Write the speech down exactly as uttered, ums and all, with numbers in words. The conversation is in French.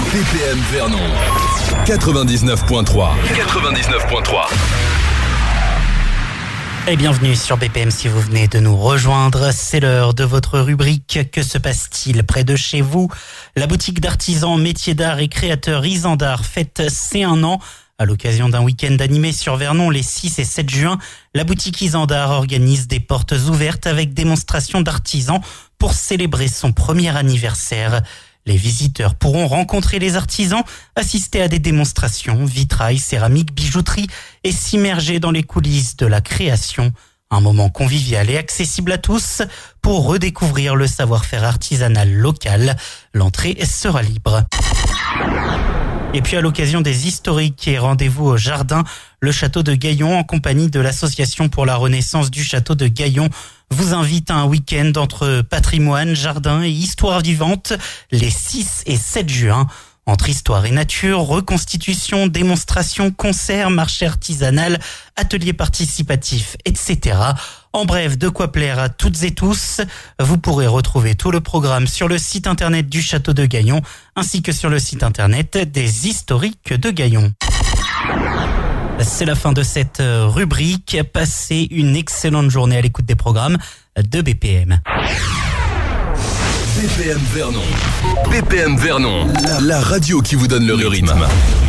B P M Vernon quatre-vingt-dix-neuf point trois. quatre-vingt-dix-neuf point trois. Et bienvenue sur B P M si vous venez de nous rejoindre. C'est l'heure de votre rubrique « Que se passe-t-il près de chez vous ?» La boutique d'artisans, métiers d'art et créateurs Isandar fête ses un an. À l'occasion d'un week-end animé sur Vernon les six et sept juin, la boutique Isandar organise des portes ouvertes avec démonstration d'artisans pour célébrer son premier anniversaire. Les visiteurs pourront rencontrer les artisans, assister à des démonstrations, vitrail, céramique, bijouterie et s'immerger dans les coulisses de la création. Un moment convivial et accessible à tous pour redécouvrir le savoir-faire artisanal local. L'entrée sera libre. Et puis à l'occasion des historiques et rendez-vous au jardin, le château de Gaillon en compagnie de l'association pour la renaissance du château de Gaillon vous invite à un week-end entre patrimoine, jardin et histoire vivante les six et sept juin. Entre histoire et nature, reconstitution, démonstration, concerts, marché artisanal, ateliers participatifs, et cetera. En bref, de quoi plaire à toutes et tous. Vous pourrez retrouver tout le programme sur le site internet du Château de Gaillon, ainsi que sur le site internet des historiques de Gaillon. C'est la fin de cette rubrique. Passez une excellente journée à l'écoute des programmes de B P M. B P M Vernon. B P M Vernon, la radio qui vous donne le rythme.